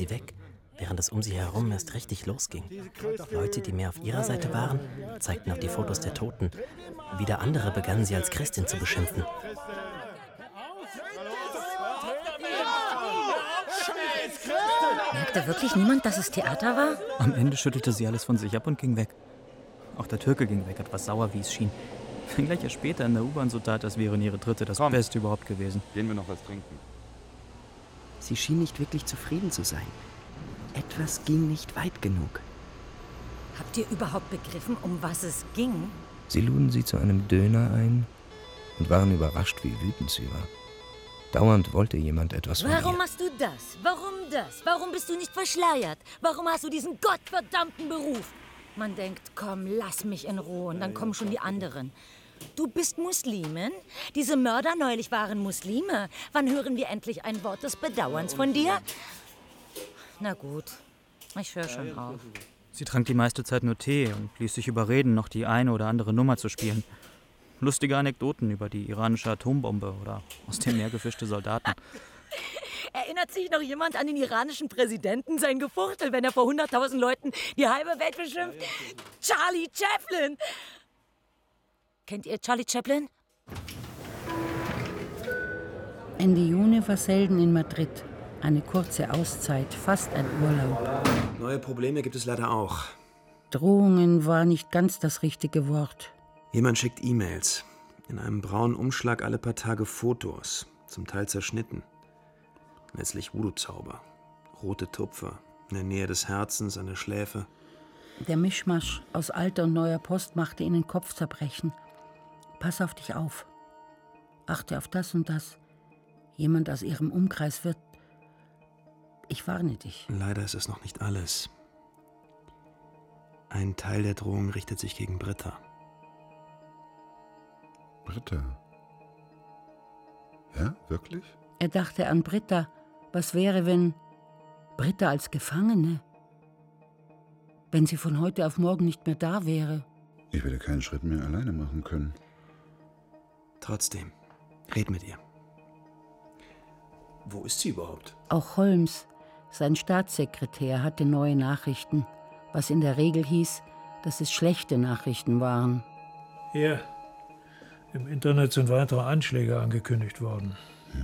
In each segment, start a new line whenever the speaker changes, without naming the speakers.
sie weg, während es um sie herum erst richtig losging. Leute, die mehr auf ihrer Seite waren, zeigten auf die Fotos der Toten. Wieder andere begannen sie als Christin zu beschimpfen.
Merkte wirklich niemand, dass es Theater war?
Am Ende schüttelte sie alles von sich ab und ging weg. Auch der Türke ging weg, etwas sauer, wie es schien. Wenngleich er später in der U-Bahn so tat, als wären ihre Dritte das Beste überhaupt gewesen.
Gehen wir noch was trinken?
Sie schien nicht wirklich zufrieden zu sein. Etwas ging nicht weit genug.
Habt ihr überhaupt begriffen, um was es ging?
Sie luden sie zu einem Döner ein und waren überrascht, wie wütend sie war. Dauernd wollte jemand etwas von ihr.
Warum machst du das? Warum das? Warum bist du nicht verschleiert? Warum hast du diesen gottverdammten Beruf? Man denkt, komm, lass mich in Ruhe und dann kommen schon die anderen. Du bist Muslimin? Diese Mörder neulich waren Muslime. Wann hören wir endlich ein Wort des Bedauerns von dir? Na gut, ich höre schon auf.
Sie trank die meiste Zeit nur Tee und ließ sich überreden, noch die eine oder andere Nummer zu spielen. Lustige Anekdoten über die iranische Atombombe oder aus dem Meer gefischte Soldaten.
Erinnert sich noch jemand an den iranischen Präsidenten, sein Gefuchtel, wenn er vor 100.000 Leuten die halbe Welt beschimpft? Charlie Chaplin! Kennt ihr Charlie Chaplin?
Ende Juni war Selden in Madrid. Eine kurze Auszeit, fast ein Urlaub.
Neue Probleme gibt es leider auch.
Drohungen war nicht ganz das richtige Wort.
Jemand schickt E-Mails. In einem braunen Umschlag alle paar Tage Fotos, zum Teil zerschnitten. Letztlich Voodoo-Zauber. Rote Tupfer, in der Nähe des Herzens, an der Schläfe.
Der Mischmasch aus alter und neuer Post machte ihnen Kopfzerbrechen. Pass auf dich auf. Achte auf das und das. Jemand aus ihrem Umkreis wird... Ich warne dich.
Leider ist es noch nicht alles. Ein Teil der Drohung richtet sich gegen Britta.
Britta? Ja, wirklich?
Er dachte an Britta. Was wäre, wenn... Britta als Gefangene? Wenn sie von heute auf morgen nicht mehr da wäre?
Ich werde keinen Schritt mehr alleine machen können.
Trotzdem, red mit ihr. Wo ist sie überhaupt?
Auch Holmes, sein Staatssekretär, hatte neue Nachrichten, was in der Regel hieß, dass es schlechte Nachrichten waren.
Ja, im Internet sind weitere Anschläge angekündigt worden.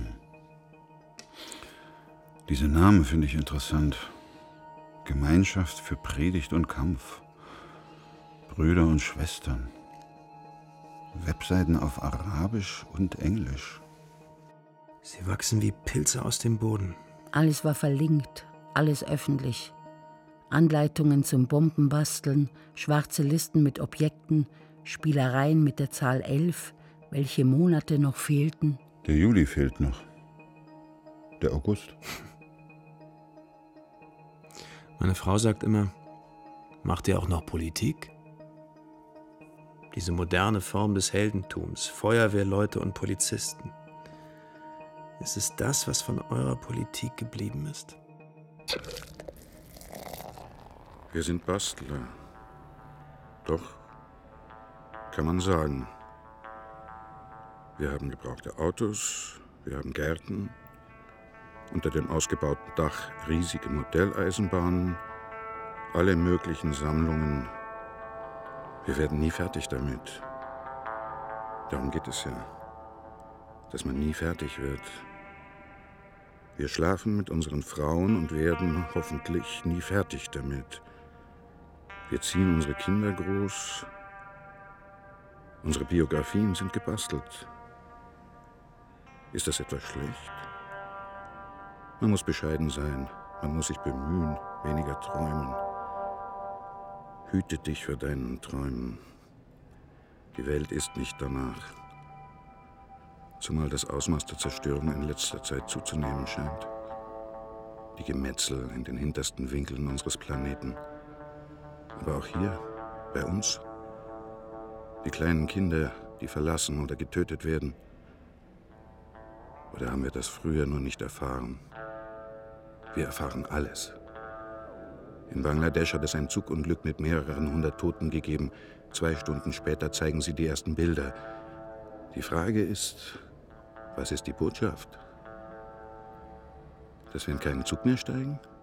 Diese Namen finde ich interessant. Gemeinschaft für Predigt und Kampf. Brüder und Schwestern. Webseiten auf Arabisch und Englisch.
Sie wachsen wie Pilze aus dem Boden.
Alles war verlinkt, alles öffentlich. Anleitungen zum Bombenbasteln, schwarze Listen mit Objekten, Spielereien mit der Zahl 11, welche Monate noch fehlten.
Der Juli fehlt noch. Der August.
Meine Frau sagt immer, macht ihr auch noch Politik? Diese moderne Form des Heldentums, Feuerwehrleute und Polizisten. Ist es das, was von eurer Politik geblieben ist?
Wir sind Bastler. Doch, kann man sagen. Wir haben gebrauchte Autos, wir haben Gärten, unter dem ausgebauten Dach riesige Modelleisenbahnen, alle möglichen Sammlungen. Wir werden nie fertig damit. Darum geht es ja, dass man nie fertig wird. Wir schlafen mit unseren Frauen und werden hoffentlich nie fertig damit. Wir ziehen unsere Kinder groß. Unsere Biografien sind gebastelt. Ist das etwas schlecht? Man muss bescheiden sein, man muss sich bemühen, weniger träumen. Hüte dich vor deinen Träumen. Die Welt ist nicht danach. Zumal das Ausmaß der Zerstörung in letzter Zeit zuzunehmen scheint. Die Gemetzel in den hintersten Winkeln unseres Planeten. Aber auch hier, bei uns. Die kleinen Kinder, die verlassen oder getötet werden. Oder haben wir das früher nur nicht erfahren? Wir erfahren alles. In Bangladesch hat es ein Zugunglück mit mehreren hundert Toten gegeben. 2 Stunden später zeigen sie die ersten Bilder. Die Frage ist, was ist die Botschaft? Dass wir in keinen Zug mehr steigen?